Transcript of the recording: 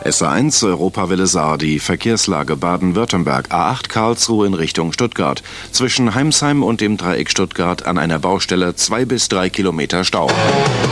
SA1 Europawelle Saar, die Verkehrslage Baden-Württemberg, A8 Karlsruhe in Richtung Stuttgart. Zwischen Heimsheim und dem Dreieck Stuttgart an einer Baustelle 2 bis 3 Kilometer Stau.